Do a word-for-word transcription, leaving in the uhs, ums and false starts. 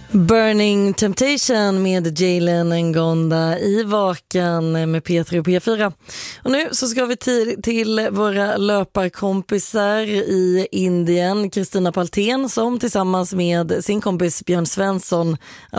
Burning Temptation med Jalen Ngonda i Vaken med P tre och P fyra. Och nu så ska vi till, till våra löparkompisar i Indien. Kristina Paltén som tillsammans med sin kompis Björn Svensson